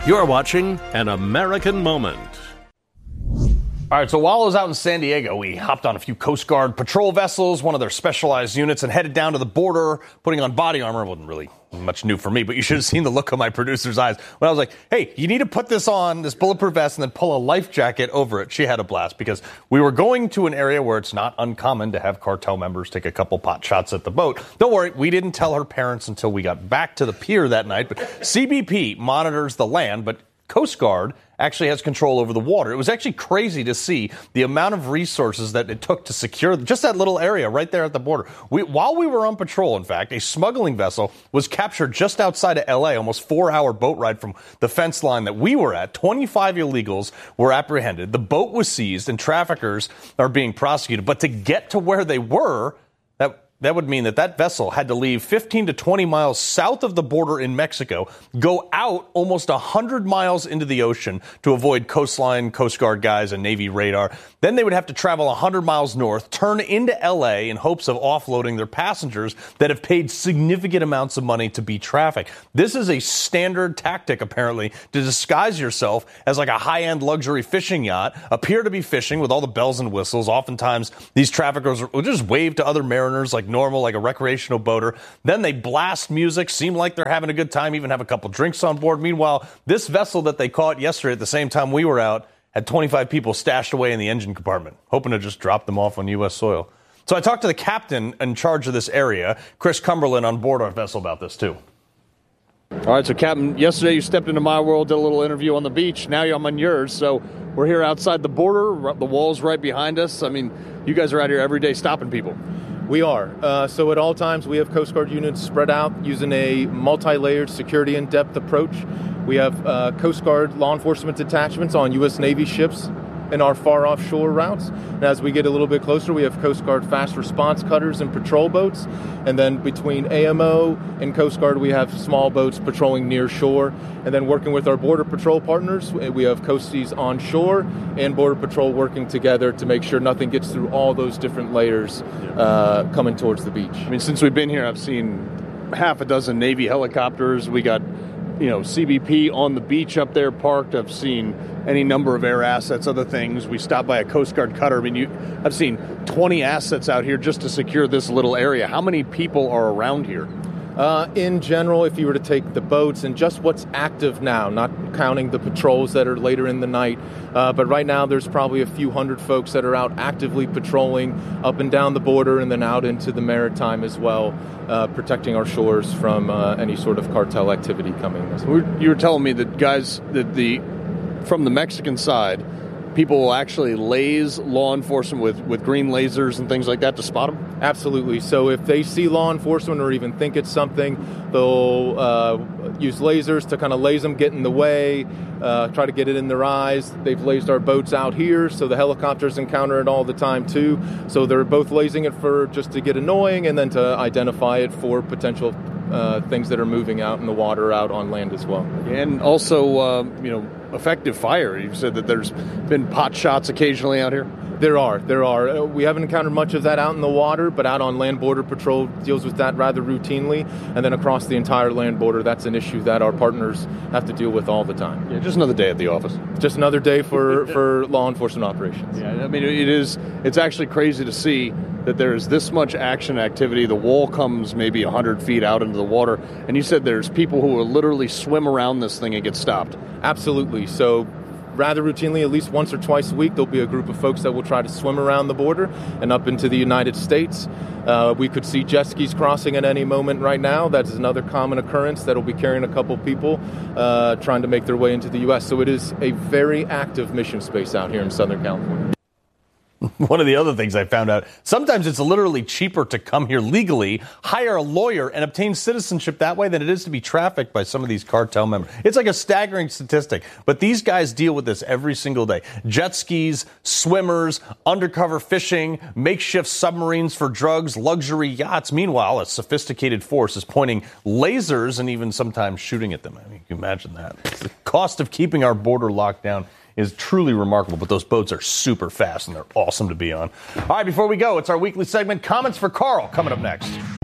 You're watching An American Moment. All right, so while I was out in San Diego, we hopped on a few Coast Guard patrol vessels, one of their specialized units, and headed down to the border, putting on body armor. It wasn't really much new for me, but you should have seen the look on my producer's eyes when I was like, hey, you need to put this on, this bulletproof vest, and then pull a life jacket over it. She had a blast because we were going to an area where it's not uncommon to have cartel members take a couple pot shots at the boat. Don't worry, we didn't tell her parents until we got back to the pier that night, but CBP monitors the land, but Coast Guard actually has control over the water. It was actually crazy to see the amount of resources that it took to secure just that little area right there at the border. While we were on patrol, in fact, a smuggling vessel was captured just outside of L.A., almost 4-hour boat ride from the fence line that we were at. 25 illegals were apprehended. The boat was seized, and traffickers are being prosecuted. But to get to where they were, that would mean that vessel had to leave 15 to 20 miles south of the border in Mexico, go out almost 100 miles into the ocean to avoid coastline, Coast Guard guys, and Navy radar. Then they would have to travel 100 miles north, turn into L.A. in hopes of offloading their passengers that have paid significant amounts of money to be trafficked. This is a standard tactic, apparently, to disguise yourself as like a high-end luxury fishing yacht, appear to be fishing with all the bells and whistles. Oftentimes, these traffickers will just wave to other mariners like normal, like a recreational boater. Then they blast music, seem like they're having a good time, even have a couple drinks on board. Meanwhile, this vessel that they caught yesterday at the same time we were out had 25 people stashed away in the engine compartment, hoping to just drop them off on U.S. soil. So I talked to the captain in charge of this area, Chris Cumberland, on board our vessel about this too. All right, so Captain, yesterday you stepped into my world, did a little interview on the beach. Now I'm on yours. So we're here outside the border. The wall's right behind us. I mean, you guys are out here every day stopping people. We are. So at all times, we have Coast Guard units spread out using a multi-layered security in-depth approach. We have Coast Guard law enforcement detachments on U.S. Navy ships in our far offshore routes. And as we get a little bit closer, we have Coast Guard fast response cutters and patrol boats. And then between AMO and Coast Guard, we have small boats patrolling near shore. And then working with our Border Patrol partners, we have Coasties on shore and Border Patrol working together to make sure nothing gets through all those different layers coming towards the beach. I mean, since we've been here, I've seen half a dozen Navy helicopters. We got, CBP on the beach up there parked. I've seen any number of air assets, other things. We stopped by a Coast Guard cutter. I mean, I've seen 20 assets out here just to secure this little area. How many people are around here? In general, if you were to take the boats and just what's active now, not counting the patrols that are later in the night, but right now there's probably a few hundred folks that are out actively patrolling up and down the border and then out into the maritime as well, protecting our shores from any sort of cartel activity coming. You were telling me that guys, from the Mexican side, people will actually laze law enforcement with green lasers and things like that to spot them? Absolutely. So if they see law enforcement or even think it's something, they'll use lasers to kind of laze them, get in the way, try to get it in their eyes. They've lased our boats out here, so the helicopters encounter it all the time too. So they're both lasing it for just to get annoying and then to identify it for potential things that are moving out in the water, out on land as well. And also, effective fire. You've said that there's been pot shots occasionally out here? There are. We haven't encountered much of that out in the water, but out on land, Border Patrol deals with that rather routinely. And then across the entire land border, that's an issue that our partners have to deal with all the time. Yeah, just another day at the office. Just another day for law enforcement operations. Yeah, I mean, it's actually crazy to see that there is this much action activity. The wall comes maybe 100 feet out into the water, and you said there's people who will literally swim around this thing and get stopped. Absolutely. So rather routinely, at least once or twice a week, there'll be a group of folks that will try to swim around the border and up into the United States. We could see jet skis crossing at any moment right now. That's another common occurrence that'll be carrying a couple people trying to make their way into the U.S. So it is a very active mission space out here in Southern California. One of the other things I found out, sometimes it's literally cheaper to come here legally, hire a lawyer, and obtain citizenship that way than it is to be trafficked by some of these cartel members. It's like a staggering statistic, but these guys deal with this every single day. Jet skis, swimmers, undercover fishing, makeshift submarines for drugs, luxury yachts. Meanwhile, a sophisticated force is pointing lasers and even sometimes shooting at them. I mean, you can imagine that. The cost of keeping our border locked down is truly remarkable, but those boats are super fast and they're awesome to be on. All right, before we go, it's our weekly segment, Comments for Carl, coming up next.